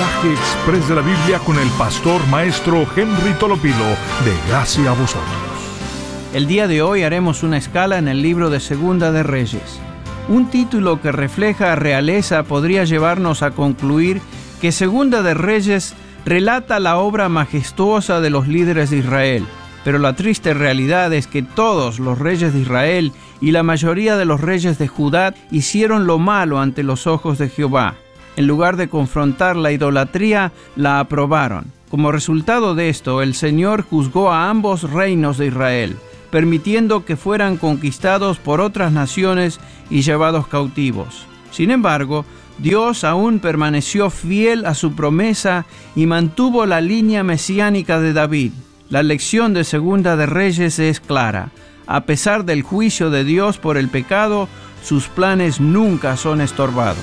Viaje Express de la Biblia con el pastor maestro Henry Tolopilo, de Gracia a Vosotros. El día de hoy haremos una escala en el libro de Segunda de Reyes. Un título que refleja realeza podría llevarnos a concluir que Segunda de Reyes relata la obra majestuosa de los líderes de Israel. Pero la triste realidad es que todos los reyes de Israel y la mayoría de los reyes de Judá hicieron lo malo ante los ojos de Jehová. En lugar de confrontar la idolatría, la aprobaron. Como resultado de esto, el Señor juzgó a ambos reinos de Israel, permitiendo que fueran conquistados por otras naciones y llevados cautivos. Sin embargo, Dios aún permaneció fiel a su promesa y mantuvo la línea mesiánica de David. La lección de Segunda de Reyes es clara. A pesar del juicio de Dios por el pecado, sus planes nunca son estorbados.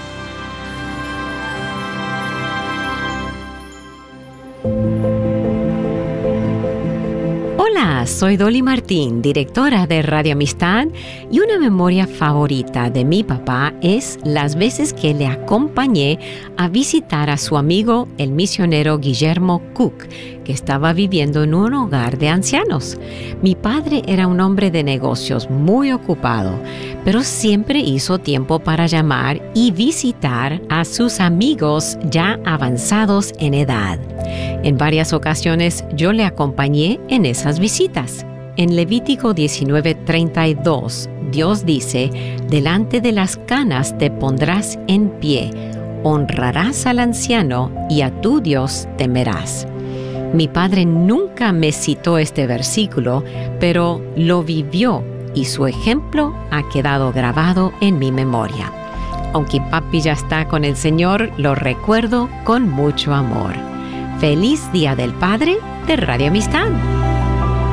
Hola, soy Dolly Martín, directora de Radio Amistad, y una memoria favorita de mi papá es las veces que le acompañé a visitar a su amigo, el misionero Guillermo Cook, que estaba viviendo en un hogar de ancianos. Mi padre era un hombre de negocios muy ocupado, pero siempre hizo tiempo para llamar y visitar a sus amigos ya avanzados en edad. En varias ocasiones yo le acompañé en esas visitas. En Levítico 19:32, Dios dice: «Delante de las canas te pondrás en pie, honrarás al anciano y a tu Dios temerás». Mi padre nunca me citó este versículo, pero lo vivió y su ejemplo ha quedado grabado en mi memoria. Aunque papi ya está con el Señor, lo recuerdo con mucho amor. ¡Feliz Día del Padre de Radio Amistad!